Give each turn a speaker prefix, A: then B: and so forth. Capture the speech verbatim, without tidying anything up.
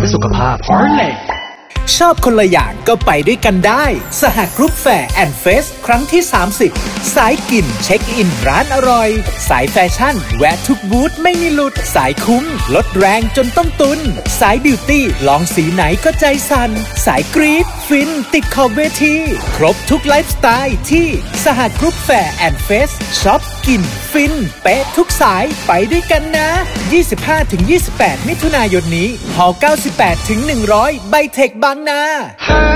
A: พื่อสุขภาพ Parley
B: ชอบคนละอย่างก็ไปด้วยกันได้สหกรุ๊ปแฟร์แอนด์เฟสครั้งที่สามสิบสายกินเช็คอินร้านอร่อยสายแฟชั่นแวะทุกบูธไม่มีหลุดสายคุ้มลดแรงจนต้องตุนสายบิวตี้ลองสีไหนก็ใจสั่นสายกรี๊ดฟินติดขอบเวทีครบทุกไลฟ์สไตล์ที่สหกรุ๊ปแฟร์แอนด์เฟสช็อปกินฟินเป๊ะทุกสายไปด้วยกันนะ ยี่สิบห้าถึงยี่สิบแปด มิถุนายนนี้ฮอลล์ เก้าสิบแปดถึงหนึ่งร้อย ไบเทคบางนา